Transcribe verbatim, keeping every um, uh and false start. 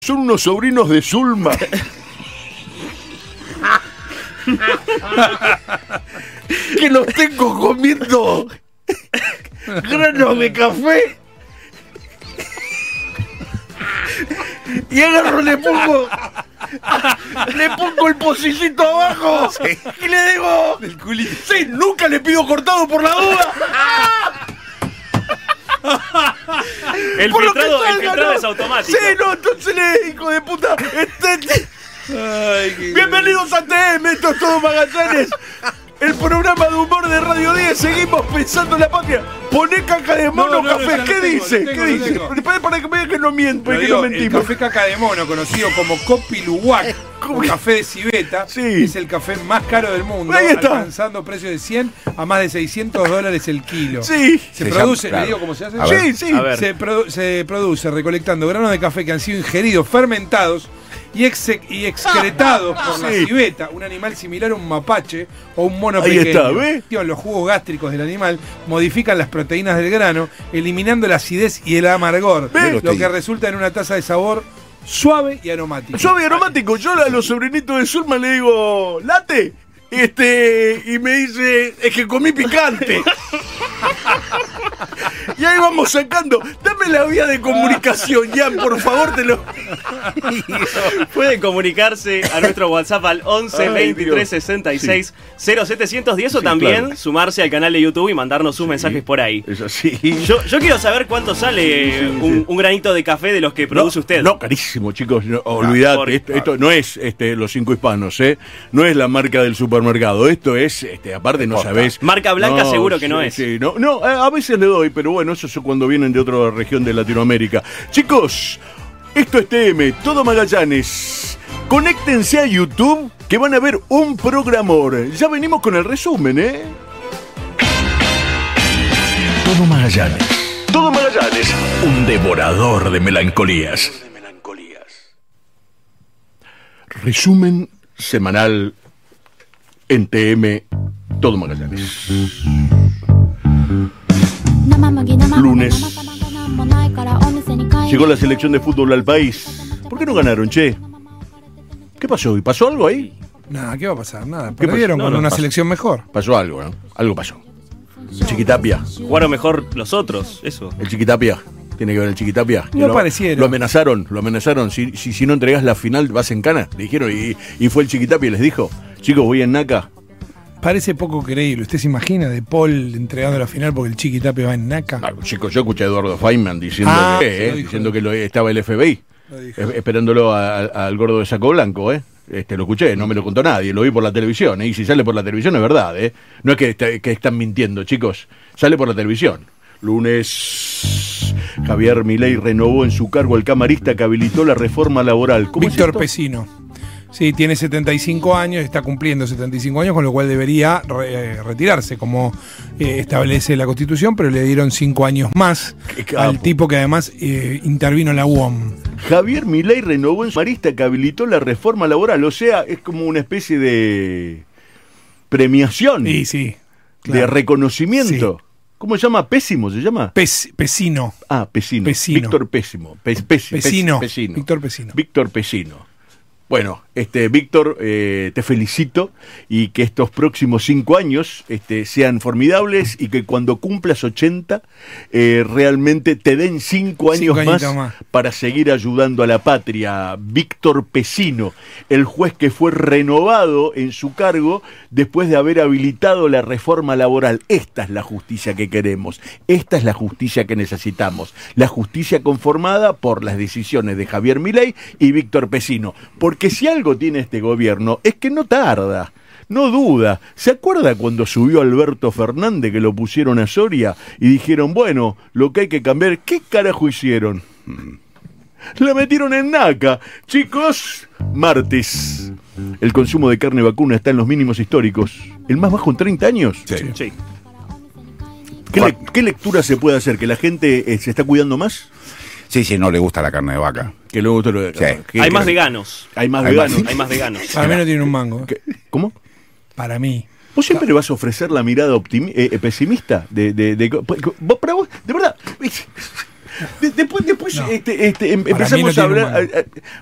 Son unos sobrinos de Zulma. Que los tengo comiendo granos de café. Y agarro, le pongo Le pongo el pocillito abajo, sí. Y le digo del culito. Sí, nunca le pido cortado por la duda. El por filtrado, salga, el filtrado no. Es automático. Sí, no, entonces le hijo de puta. Este, Ay, bienvenidos a T M, esto es todo Magallanes. El programa de humor de Radio diez. Seguimos pensando en la patria. Poné caca de mono, no, no, café. No, ¿Qué, tengo, dice? Tengo, ¿Qué dice? Para, para que me digan que no miento, que no mentimos. El café caca de mono, conocido como Copi Luwak, un café de civeta, sí. Es el café más caro del mundo, ahí está. Alcanzando precios de cien a más de seiscientos dólares el kilo. Sí. Se, se llama, produce, claro. ¿le digo cómo se hace? A sí, sí. A se, produ se produce recolectando granos de café que han sido ingeridos, fermentados y, ex y excretados por sí. la civeta, un animal similar a un mapache o un mono ahí pequeño. Está, ¿ve? Los jugos gástricos del animal modifican las proteínas del grano, eliminando la acidez y el amargor, ¿ve? Lo que resulta en una taza de sabor suave y aromático. Suave y aromático. Yo a los sobrinitos de Zulma le digo, late. Este, y me dice, es que comí picante. Y ahí vamos sacando. Dame la vía de comunicación, Jan, por favor, te lo. Pueden comunicarse a nuestro WhatsApp al once veintitrés sesenta y seis cero setecientos diez o sí, también claro. sumarse al canal de YouTube y mandarnos sus sí, mensajes por ahí. Eso sí. Yo, yo quiero saber cuánto sale sí, sí, un, sí. un granito de café de los que produce no, usted. No, carísimo, chicos. No, olvidate, por, esto, esto no es este, los cinco hispanos, ¿eh? No es la marca del supermercado. Esto es, este, aparte no sabés. Marca blanca no, seguro que sí, no es. Sí, no, no, a veces le doy, pero bueno, eso es cuando vienen de otra región de Latinoamérica. Chicos, esto es T M, todo Magallanes. Conéctense a YouTube que van a ver un programor. Ya venimos con el resumen, ¿eh? Todo Magallanes. Todo Magallanes. Un devorador de melancolías. Resumen semanal en T M, todo Magallanes. Lunes. Llegó la selección de fútbol al país. ¿Por qué no ganaron, che? ¿Qué pasó? ¿Y pasó algo ahí? Nada, ¿qué va a pasar? Nada. Perdieron no, con no, una pasó. selección mejor. Pasó algo, ¿no? Algo pasó. El Chiquitapia. Jugaron mejor los otros, eso. El Chiquitapia. Tiene que ver el Chiquitapia. No lo, pareciera. Lo amenazaron, lo amenazaron. Si, si, si no entregas la final, vas en cana. Le dijeron, y, y fue el Chiquitapia y les dijo, chicos, voy en Naca. Parece poco creíble. ¿Usted se imagina de Paul entregando la final porque el Chiquitapia va en Naca? No, chicos, yo escuché a Eduardo Feynman diciendo, ah, que, eh, diciendo que lo, estaba el F B I eh, esperándolo a, a, al gordo de saco blanco, ¿eh? Este, lo escuché, no me lo contó nadie, lo vi por la televisión, ¿eh? Y si sale por la televisión es verdad, ¿eh? No es que, está, que están mintiendo, chicos, sale por la televisión. Lunes, Javier Milei renovó en su cargo al camarista que habilitó la reforma laboral. ¿Cómo Víctor es Pesino. Sí, tiene setenta y cinco años, está cumpliendo setenta y cinco años, con lo cual debería re, eh, retirarse, como eh, establece la Constitución, pero le dieron cinco años más al tipo que además eh, intervino en la U O M. Javier Milei renovó en su camarista que habilitó la reforma laboral, o sea, es como una especie de premiación. Sí, sí. Claro. De reconocimiento. Sí. ¿Cómo se llama? ¿Pésimo se llama? Pes, Pesino. Ah, Pesino. Pesino. Víctor Pésimo. Pes, pes, Pesino. Pes, Pesino. Víctor Pesino. Víctor Pesino. Bueno, este, Víctor, eh, te felicito y que estos próximos cinco años este, sean formidables y que cuando cumplas ochenta eh, realmente te den cinco años cinco más, más para seguir ayudando a la patria. Víctor Pesino, el juez que fue renovado en su cargo después de haber habilitado la reforma laboral. Esta es la justicia que queremos, esta es la justicia que necesitamos, la justicia conformada por las decisiones de Javier Milei y Víctor Pesino. Porque Que si algo tiene este gobierno es que no tarda, no duda. ¿Se acuerda cuando subió Alberto Fernández que lo pusieron a Soria y dijeron, bueno, lo que hay que cambiar? ¿Qué carajo hicieron? La metieron en Naca. Chicos, martes. El consumo de carne vacuna está en los mínimos históricos. ¿El más bajo en treinta años? Sí. sí. ¿Qué, le, ¿Qué lectura se puede hacer? ¿Que la gente eh, se está cuidando más? Sí, sí, no le gusta la carne de vaca. Que luego te lo sí. Hay más veganos. Hay más hay veganos. Más, hay más veganos. Para mí no tiene un mango. ¿Qué? ¿Cómo? Para mí. ¿Vos siempre le vas a ofrecer la mirada optimi- eh, pesimista? De, de, de, de, para vos, de verdad. De- después después No. este, este, em- Para mí empezamos no a tiene hablar. humano. a- a-